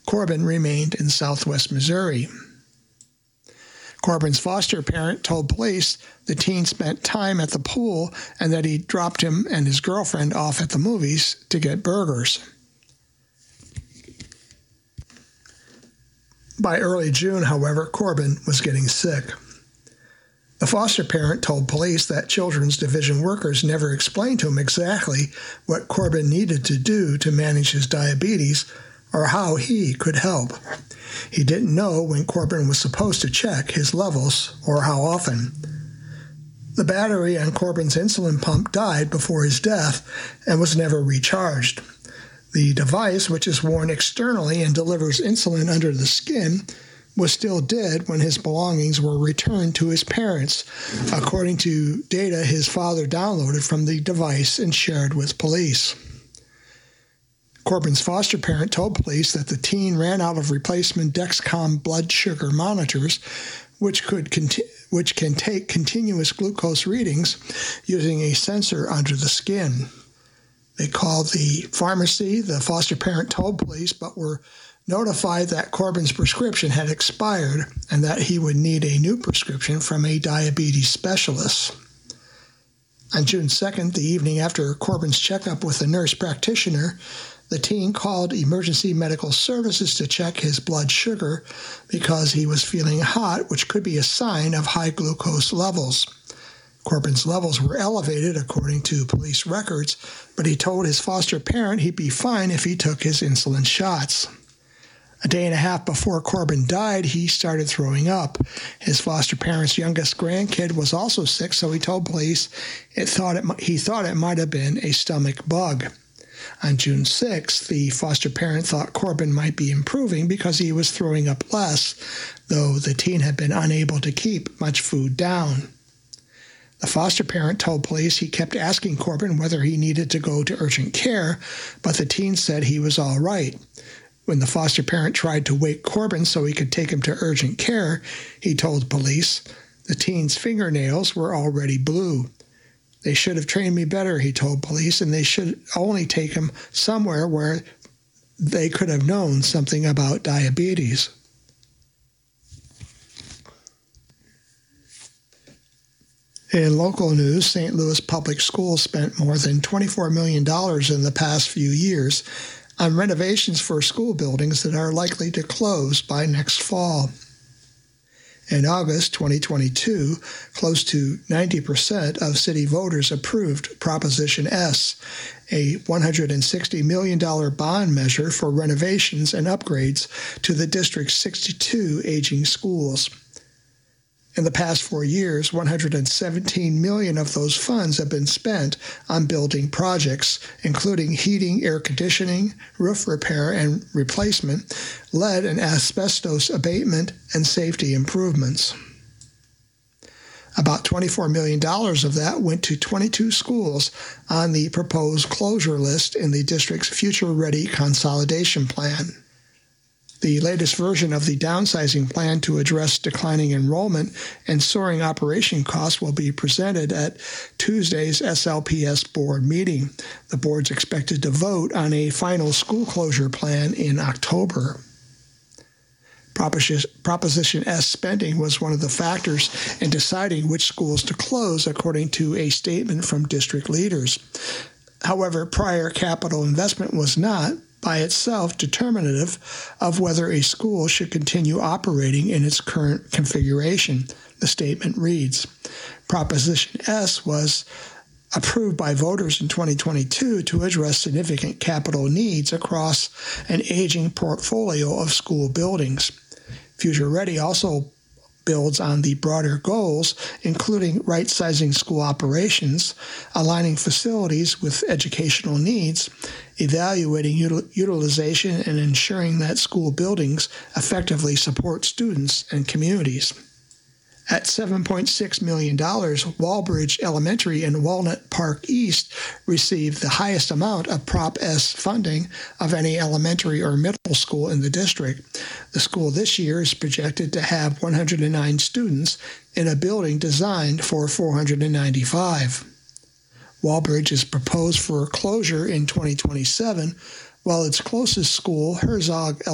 Corbin remained in southwest Missouri. Corbin's foster parent told police the teen spent time at the pool and that he dropped him and his girlfriend off at the movies to get burgers. By early June, however, Corbin was getting sick. The foster parent told police that Children's Division workers never explained to him exactly what Corbin needed to do to manage his diabetes or how he could help. He didn't know when Corbin was supposed to check his levels or how often. The battery on Corbin's insulin pump died before his death and was never recharged. The device, which is worn externally and delivers insulin under the skin, was still dead when his belongings were returned to his parents, according to data his father downloaded from the device and shared with police. Corbin's foster parent told police that the teen ran out of replacement Dexcom blood sugar monitors, which can take continuous glucose readings using a sensor under the skin. They called the pharmacy, the foster parent told police, but were notified that Corbin's prescription had expired and that he would need a new prescription from a diabetes specialist. On June 2nd, the evening after Corbin's checkup with a nurse practitioner, the teen called emergency medical services to check his blood sugar because he was feeling hot, which could be a sign of high glucose levels. Corbin's levels were elevated, according to police records, but he told his foster parent he'd be fine if he took his insulin shots. A day and a half before Corbin died, he started throwing up. His foster parent's youngest grandkid was also sick, so he told police he thought it might have been a stomach bug. On June 6th, the foster parent thought Corbin might be improving because he was throwing up less, though the teen had been unable to keep much food down. The foster parent told police he kept asking Corbin whether he needed to go to urgent care, but the teen said he was all right. When the foster parent tried to wake Corbin so he could take him to urgent care, he told police the teen's fingernails were already blue. They should have trained me better, he told police, and they should only take him somewhere where they could have known something about diabetes. In local news, St. Louis Public Schools spent more than $24 million in the past few years on renovations for school buildings that are likely to close by next fall. In August 2022, close to 90% of city voters approved Proposition S, a $160 million bond measure for renovations and upgrades to the district's 62 aging schools. In the past 4 years, $117 million of those funds have been spent on building projects, including heating, air conditioning, roof repair and replacement, lead and asbestos abatement, and safety improvements. About $24 million of that went to 22 schools on the proposed closure list in the district's Future Ready Consolidation Plan. The latest version of the downsizing plan to address declining enrollment and soaring operation costs will be presented at Tuesday's SLPS board meeting. The board's expected to vote on a final school closure plan in October. Proposition S spending was one of the factors in deciding which schools to close, according to a statement from district leaders. However, prior capital investment was not, by itself, determinative of whether a school should continue operating in its current configuration, the statement reads. Proposition S was approved by voters in 2022 to address significant capital needs across an aging portfolio of school buildings. Future Ready also builds on the broader goals, including right-sizing school operations, aligning facilities with educational needs, evaluating utilization, and ensuring that school buildings effectively support students and communities. At $7.6 million, Walbridge Elementary in Walnut Park East received the highest amount of Prop S funding of any elementary or middle school in the district. The school this year is projected to have 109 students in a building designed for 495. Walbridge is proposed for closure in 2027, while its closest school, Herzog